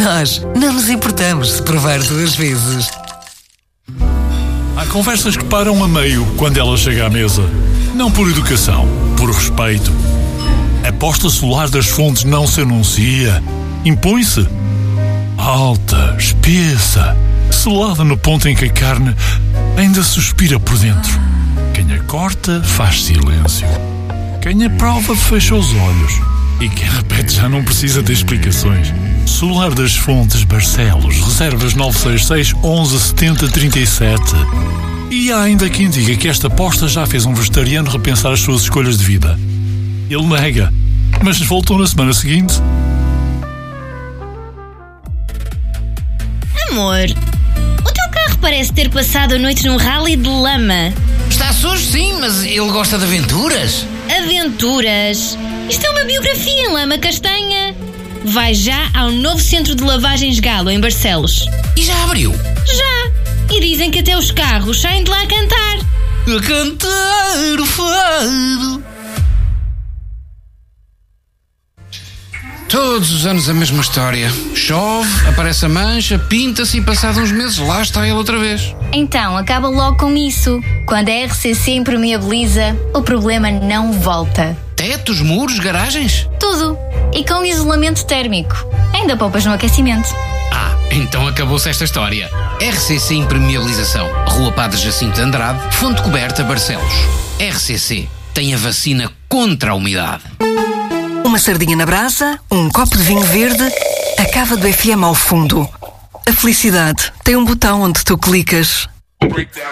Nós não nos importamos de provar 2 vezes. Há conversas que param a meio quando ela chega à mesa. Não por educação, por respeito. A posta solar das fontes não se anuncia. Impõe-se. Alta, espessa, selada no ponto em que a carne ainda suspira por dentro. Quem a corta faz silêncio. Quem a prova fecha os olhos. E quem repete já não precisa de explicações. Solar das Fontes, Barcelos, reservas 966 11 70 37. E há ainda quem diga que esta aposta já fez um vegetariano repensar as suas escolhas de vida. Ele nega, mas voltou na semana seguinte. Amor, o teu carro parece ter passado a noite num rally de lama. Está sujo, sim, mas ele gosta de aventuras. Aventuras? Isto é uma biografia em lama castanha. Vai já ao novo centro de lavagens Galo, em Barcelos. E já abriu? Já! E dizem que até os carros saem de lá a cantar. A cantar o fado. Todos os anos a mesma história. Chove, aparece a mancha, pinta-se e passados uns meses lá está ele outra vez. Então, acaba logo com isso. Quando a RCC impermeabiliza, o problema não volta. Tetos, muros, garagens? Tudo. E com isolamento térmico. Ainda poupas no aquecimento. Então acabou-se esta história. RCC Impermeabilização. Rua Padre Jacinto de Andrade, Fonte Coberta, Barcelos. RCC tem a vacina contra a umidade. Uma sardinha na brasa, um copo de vinho verde, a cava do FM ao fundo. A felicidade tem um botão onde tu clicas.